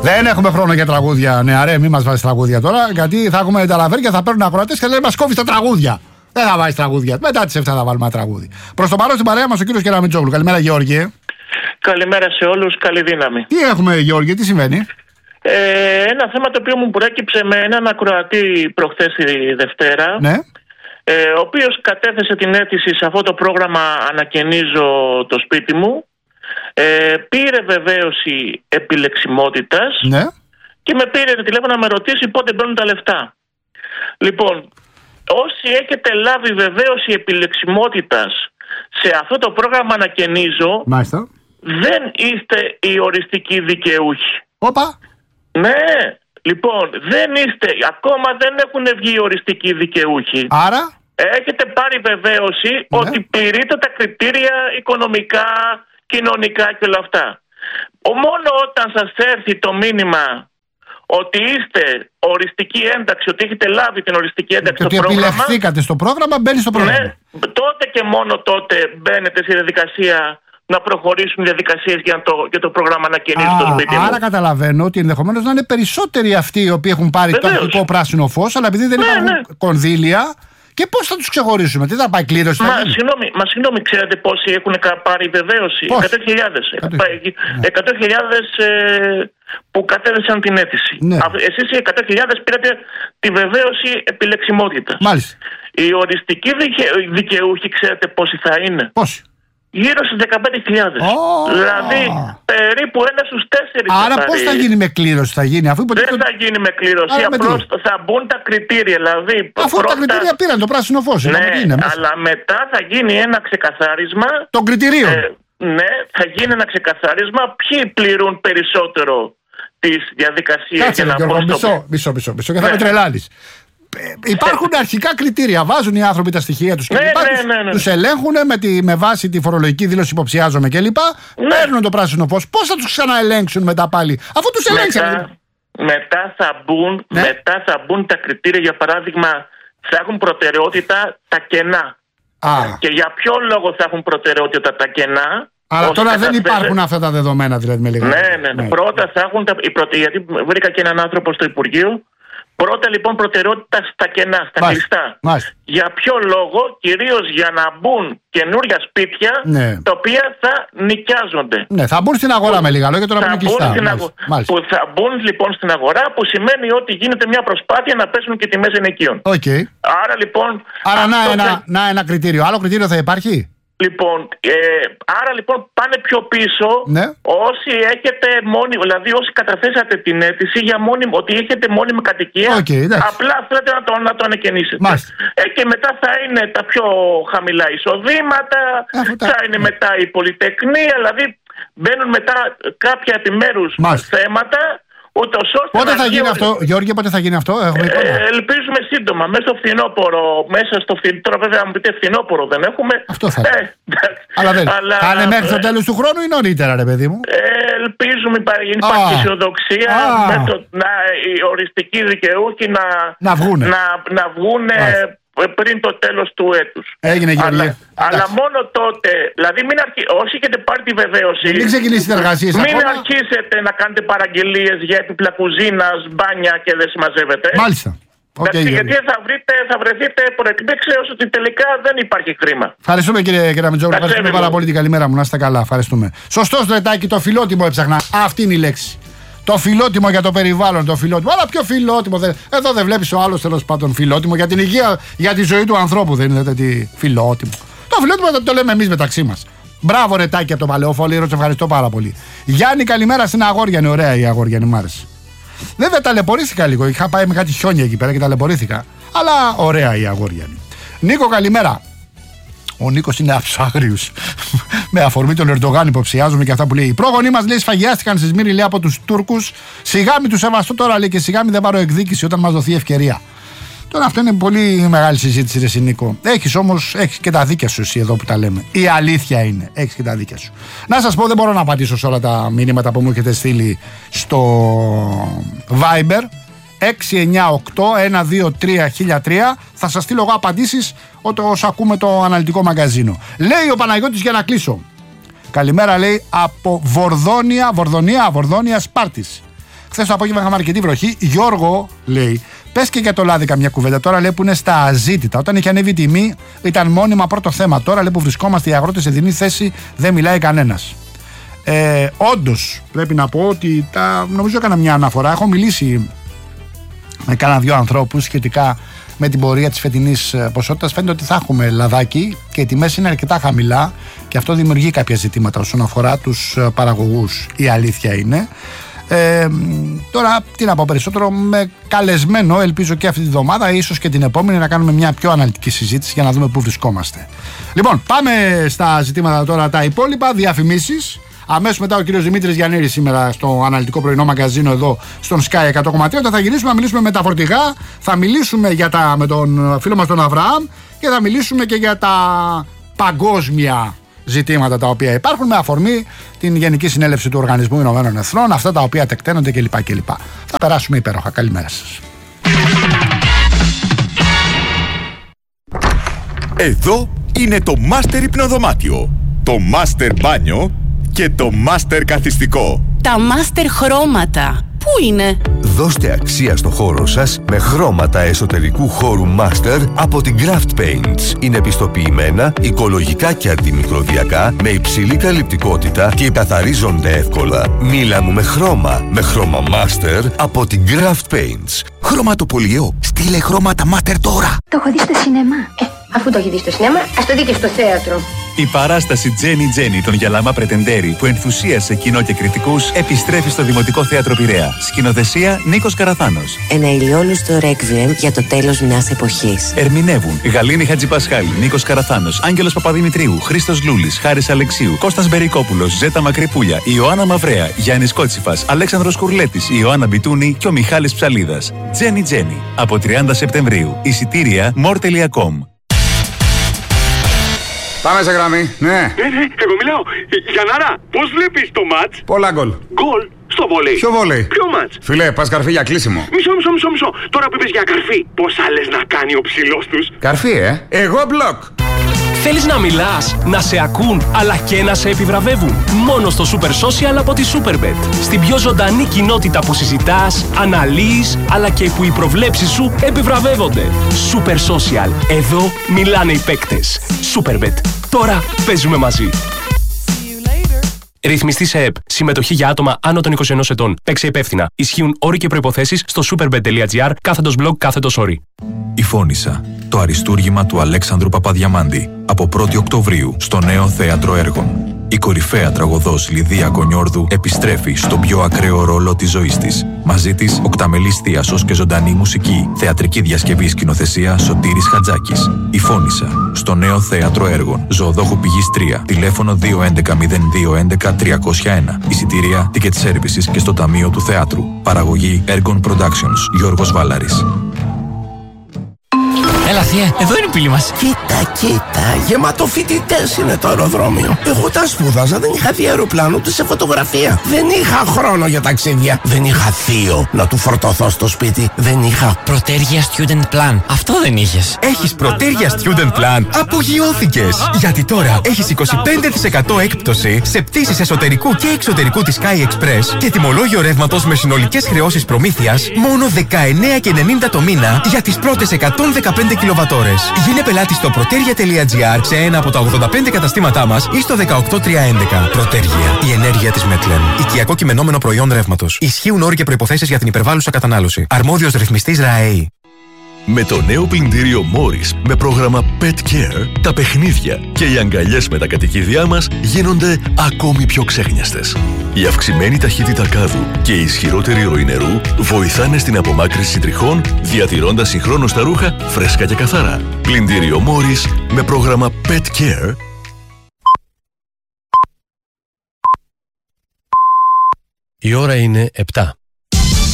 Δεν έχουμε χρόνο για τραγούδια, νεαρέ, μην μας βάζεις τραγούδια τώρα. Γιατί θα έχουμε τα λαβέρια, θα παίρνουν ακροατές και λένε μας κόβεις τα τραγούδια. Δεν θα βάζεις τραγούδια. Μετά τις 7 θα βάλουμε ένα τραγούδι. Προς το παρόν στην παρέα μας ο κύριος Κεραμιτζόγλου. Καλημέρα, Γεώργιε. Καλημέρα σε όλους, καλή δύναμη. Τι έχουμε, Γεώργιε, τι συμβαίνει? Ένα θέμα το οποίο μου προέκυψε με έναν ακροατή προχθές τη Δευτέρα. Ναι. Ο οποίος κατέθεσε την αίτηση σε αυτό το πρόγραμμα «Ανακαινίζω το σπίτι μου». Πήρε βεβαίωση επιλεξιμότητας, Ναι. και με πήρε τηλέφωνο να με ρωτήσει πότε μπαίνουν τα λεφτά. Λοιπόν, όσοι έχετε λάβει βεβαίωση επιλεξιμότητας σε αυτό το πρόγραμμα «Ανακαινίζω», Μάλιστα. δεν είστε οι οριστικοί δικαιούχοι. Όπα. Ναι, λοιπόν, δεν είστε, ακόμα δεν έχουν βγει οι οριστικοί δικαιούχοι. Άρα. Έχετε πάρει βεβαίωση ότι πληρείτε τα κριτήρια οικονομικά, κοινωνικά και όλα αυτά. Μόνο όταν σας έρθει το μήνυμα ότι είστε οριστική ένταξη, ότι έχετε λάβει την οριστική ένταξη στο πρόγραμμα, ότι επιλεχθήκατε στο πρόγραμμα, μπαίνει στο πρόγραμμα. Ναι, τότε και μόνο τότε μπαίνετε στη διαδικασία να προχωρήσουν διαδικασίες για το πρόγραμμα «Ανακαινίζω το σπίτι μου». Άρα καταλαβαίνω ότι ενδεχομένως να είναι περισσότεροι αυτοί οι οποίοι έχουν πάρει το αρχικό πράσινο φως, αλλά επειδή δεν υπάρχουν κονδύλια. Και πώς θα τους ξεχωρίσουμε, τι θα πάει, κλήρωση? Συγγνώμη, ξέρετε πόσοι έχουν πάρει βεβαίωση? 100.000. 100.000 που κατέθεσαν την αίτηση. Ναι. Εσείς οι 100.000 πήρατε τη βεβαίωση επιλεξιμότητας. Μάλιστα. Οι οριστικοί δικαιούχοι, ξέρετε πόσοι θα είναι? Πόσοι? Γύρω στις 15.000. Δηλαδή περίπου 1 στους 4. Άρα πώς θα γίνει με κλήρωση, θα γίνει? Αφού δεν θα γίνει με κλήρωση, απλώς θα μπουν τα κριτήρια. Δηλαδή, αφού τα κριτήρια πήραν το πράσινο φως. Ναι, αλλά μετά θα γίνει ένα ξεκαθάρισμα των κριτηρίων. Ναι, θα γίνει ένα ξεκαθάρισμα ποιοι πληρούν περισσότερο τις διαδικασίες. Κάτσε, μισό, και θα με τρελάνεις. Υπάρχουν αρχικά κριτήρια. Βάζουν οι άνθρωποι τα στοιχεία τους κλπ. Τους ελέγχουν με βάση τη φορολογική δήλωση υποψιάζομαι κλπ. Παίρνουν το πράσινο φως. Πώς θα τους ξαναελέγξουν μετά πάλι, αφού τους ελέγξαν? Μετά θα μπουν τα κριτήρια. Για παράδειγμα, θα έχουν προτεραιότητα τα κενά. Και για ποιο λόγο θα έχουν προτεραιότητα τα κενά? Αλλά τώρα δεν υπάρχουν αυτά τα δεδομένα, δηλαδή, με λίγα. Ναι. Πρώτα θα έχουν γιατί βρήκα και έναν άνθρωπο στο Υπουργείο. Πρώτα λοιπόν προτεραιότητα στα κενά, στα κλειστά. Για ποιο λόγο? Κυρίως για να μπουν καινούρια σπίτια, τα οποία θα νοικιάζονται. Ναι, θα μπουν στην αγορά με λίγα λόγια, τώρα που είναι κλειστά. Που θα μπουν λοιπόν στην αγορά, που σημαίνει ότι γίνεται μια προσπάθεια να πέσουν και τιμές ενοικίων. Άρα λοιπόν. Να ένα κριτήριο. Άλλο κριτήριο θα υπάρχει? Λοιπόν, άρα λοιπόν πάνε πιο πίσω, όσοι έχετε μόνιμη, δηλαδή όσοι καταθέσατε την αίτηση για ότι έχετε μόνιμη κατοικία, απλά θέλετε να το ανακαινήσετε. Και μετά θα είναι τα πιο χαμηλά εισοδήματα, θα είναι μετά η πολυτεχνία, δηλαδή μπαίνουν μετά κάποια επιμέρους θέματα. Πότε θα γίνει αυτό, Γιώργη, πότε θα γίνει αυτό? Ελπίζουμε σύντομα, μέσα στο φθινόπωρο. Τώρα βέβαια μου πείτε φθινόπωρο δεν έχουμε. Αυτό θα είναι. Αλλά θα είναι μέχρι το τέλος του χρόνου ή νωρίτερα, ρε παιδί μου? Ελπίζουμε, υπάρχει αισιοδοξία οι οριστικοί δικαιούχοι να βγουν πριν το τέλος του έτους. Έγινε, Γεωργία. Αλλά μόνο τότε, δηλαδή όσοι έχετε πάρει τη βεβαίωση, μην ξεκινήσετε εργασίες μην αρχίσετε να κάνετε παραγγελίες για έπιπλα κουζίνας, μπάνια και δεν συμμαζεύετε. Μάλιστα. Γιατί θα βρεθείτε προεκπήξεως ότι τελικά δεν υπάρχει χρήμα. Ευχαριστούμε, κύριε Κεραμιτζόγλου. Ευχαριστούμε πάρα πολύ, την καλημέρα μου. Να είστε καλά. Ευχαριστούμε. Σωστός, Λετάκη, το φιλότιμο έψαχνα. Αυτή είναι η λέξη. Το φιλότιμο για το περιβάλλον, το φιλότιμο. Αλλά πιο φιλότιμο. Εδώ δεν βλέπεις ο άλλος, τέλος πάντων, φιλότιμο για την υγεία, για τη ζωή του ανθρώπου. Δεν είναι τι φιλότιμο. Το φιλότιμο το λέμε εμείς μεταξύ μας. Μπράβο, Ρετάκη από το Παλαιόφωλο, σε ευχαριστώ πάρα πολύ. Γιάννη, καλημέρα στην Αγόριανη. Ωραία η Αγόριανη, μ' άρεσε. Βέβαια ταλαιπωρήθηκα λίγο. Είχα πάει με κάτι χιόνια εκεί πέρα και ταλαιπωρήθηκα. Αλλά ωραία η Αγόριανη. Νίκο, καλημέρα. Ο Νίκος είναι από τους άγριους. Με αφορμή τον Ερντογάν υποψιάζομαι και αυτά που λέει. Οι πρόγονοί μας, λέει, σφαγιάστηκαν στη Σμύρνη, λέει, από τους Τούρκους. Σιγά μην τους σεβαστώ τώρα, λέει, και σιγά μην δεν πάρω εκδίκηση όταν μας δοθεί ευκαιρία. Τώρα αυτό είναι πολύ μεγάλη συζήτηση, ρε Νίκο. Έχεις και τα δίκια σου εσύ εδώ που τα λέμε. Η αλήθεια είναι. Έχεις και τα δίκια σου. Να σας πω, δεν μπορώ να απαντήσω σε όλα τα μηνύματα που μου έχετε στείλει στο Viber. 698-123-1003. Θα σας στείλω εγώ απαντήσεις όσο ακούμε το αναλυτικό μαγκαζίνο. Λέει ο Παναγιώτης, για να κλείσω. Καλημέρα, λέει, από Βορδόνια Σπάρτης. Χθες το απόγευμα είχαμε αρκετή βροχή. Γιώργο, λέει, πες και για το λάδι καμιά κουβέντα. Τώρα λέει που είναι στα αζήτητα. Όταν είχε ανέβει η τιμή ήταν μόνιμα πρώτο θέμα. Τώρα λέει που βρισκόμαστε οι αγρότες σε δινή θέση δεν μιλάει κανένας. Όντως πρέπει να πω ότι νομίζω έκανα μια αναφορά. Έχω μιλήσει με κάνα δύο ανθρώπους σχετικά με την πορεία της φετινής ποσότητας. Φαίνεται ότι θα έχουμε λαδάκι και οι τιμές είναι αρκετά χαμηλά και αυτό δημιουργεί κάποια ζητήματα όσον αφορά τους παραγωγούς. Η αλήθεια είναι. Τώρα τι να πω περισσότερο, με καλεσμένο ελπίζω και αυτή τη βδομάδα, ίσως και την επόμενη, να κάνουμε μια πιο αναλυτική συζήτηση για να δούμε πού βρισκόμαστε. Λοιπόν, πάμε στα ζητήματα τώρα τα υπόλοιπα, διαφημίσεις. Αμέσως μετά ο κύριος Δημήτρης Γιαννήρης σήμερα στο αναλυτικό πρωινό μαγκαζίνο εδώ στον Sky 100,3. Όταν θα γυρίσουμε να μιλήσουμε με τα φορτηγά, θα μιλήσουμε με τον φίλο μας τον Αβραάμ και θα μιλήσουμε και για τα παγκόσμια ζητήματα τα οποία υπάρχουν με αφορμή την Γενική Συνέλευση του Οργανισμού Ηνωμένων Εθνών, αυτά τα οποία τεκταίνονται κλπ. Θα περάσουμε υπέροχα. Καλημέρα σας. Εδώ είναι το Master Υπνοδωμάτιο, το Master Μπάνιο και το Master Καθιστικό. Τα Master Χρώματα. Πού είναι? Δώστε αξία στο χώρο σας με χρώματα εσωτερικού χώρου Master από την Craft Paints. Είναι πιστοποιημένα, οικολογικά και αντιμικροβιακά, με υψηλή καλυπτικότητα και καθαρίζονται εύκολα. Μίλα μου με χρώμα Master από την Craft Paints. Χρωματοπολιό, στείλε χρώματα Master τώρα. Το έχω δει στο σινεμά. Αφού το έχει δει στο σινεμά, ας το δει και στο θέατρο. Η παράσταση Τζένι Τζένι των Γιαλάμα Πρετεντέρη που ενθουσίασε κοινό και κριτικούς επιστρέφει στο Δημοτικό Θέατρο Πειραιά. Σκηνοθεσία Νίκος Καραθάνος. Ένα ηλιόλουστο ρέκβιεμ για το τέλος μιας εποχής. Ερμηνεύουν Γαλήνη Χατζηπασχάλη, Νίκος Καραθάνος, Άγγελος Παπαδημητρίου, Χρήστος Λούλης, Χάρης Αλεξίου, Κώστας Μπερικόπουλος, Ζέτα Μακρυπούλια, Ιωάννα Μαυρέα, Γιάννης Κότσιφας, Αλέξανδρος Κουρλέτης, Ιωάννα Μπιτούνη και ο Μιχάλης Ψαλίδας. Τζένι Τζένι από 30 Σεπτεμβρίου. Εισιτήρια more.com. Πάμε σε γραμμή, ναι. Εγώ μιλάω. Γιαννάρα, πώς βλέπεις το μάτς? Πολλά γκολ. Γκολ στο βόλεϊ. Ποιο βόλεϊ? Ποιο μάτς? Φίλε, πας καρφί για κλείσιμο. Μισό. Τώρα που είπες για καρφί, πόσα λες να κάνει ο ψηλός τους? Καρφί, Εγώ μπλοκ. Θέλεις να μιλάς, να σε ακούν, αλλά και να σε επιβραβεύουν? Μόνο στο Super Social από τη Superbet. Στην πιο ζωντανή κοινότητα που συζητάς, αναλύεις, αλλά και που οι προβλέψεις σου επιβραβεύονται. Super Social. Εδώ μιλάνε οι παίκτες. Superbet. Τώρα παίζουμε μαζί. Ρυθμιστή σε ΕΠ. Συμμετοχή για άτομα άνω των 21 ετών. Παίξε υπεύθυνα. Ισχύουν όροι και προϋποθέσεις στο superbet.gr/blog/όροι. Η Φώνισσα. Το αριστούργημα του Αλέξανδρου Παπαδιαμάντη. Από 1η Οκτωβρίου στο Νέο Θέατρο Έργων. Η κορυφαία τραγωδός Λιδία Κονιόρδου επιστρέφει στον πιο ακραίο ρόλο της ζωής της. Μαζί της, οκταμελής θίασος και ζωντανή μουσική. Θεατρική διασκευή, σκηνοθεσία Σωτήρης Χατζάκης. Η Φώνισσα. Στο Νέο Θέατρο Έργων. Ζωοδόχου Πηγής 3. Τηλέφωνο 211-0211-301. Εισιτήρια, ticket services και στο Ταμείο του Θεάτρου. Παραγωγή Έργων Productions. Γιώργος Βάλαρης. Έλα θεία, εδώ είναι η πύλη μας. Κοίτα, γεμάτο φοιτητές είναι το αεροδρόμιο. Εγώ τα σπούδαζα, δεν είχα δει αεροπλάνο ούτε σε φωτογραφία. Δεν είχα χρόνο για ταξίδια. Δεν είχα θείο να του φορτωθώ στο σπίτι. Δεν είχα Πρωτέργεια Student Plan. Αυτό δεν είχες. Έχεις Πρωτέργεια Student Plan. Απογειώθηκες. Γιατί τώρα έχεις 25% έκπτωση σε πτήσεις εσωτερικού και εξωτερικού της Sky Express και τιμολόγιο ρεύματος με συνολικές χρεώσεις προμήθειας μόνο 19,90 το μήνα για τις πρώτες 115 κιλοβατόρες. Γίνε πελάτη στο protergia.gr σε ένα από τα 85 καταστήματά μας ή στο 18311. Πρωτέργεια. Η ενέργεια της Μέτλεν. Οικιακό κειμενόμενο προϊόν ρεύματος. Ισχύουν όροι και προϋποθέσεις για την υπερβάλλουσα κατανάλωση. Αρμόδιος ρυθμιστής ΡΑΕΗ. Με το νέο πλυντήριο Morris με πρόγραμμα Pet Care, τα παιχνίδια και οι αγκαλιές με τα κατοικίδια μας γίνονται ακόμη πιο ξέχνιαστες. Η αυξημένη ταχύτητα κάδου και η ισχυρότερη ροή νερού βοηθάνε στην απομάκρυνση τριχών, διατηρώντας συγχρόνως τα ρούχα φρέσκα και καθαρά. Πλυντήριο Morris με πρόγραμμα Pet Care. Η ώρα είναι 7.